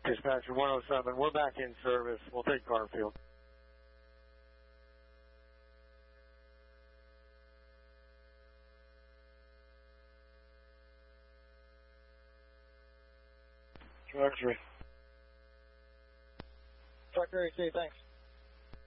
Dispatcher 107, we're back in service. We'll take Garfield. Truck 3. Truck 3, thanks.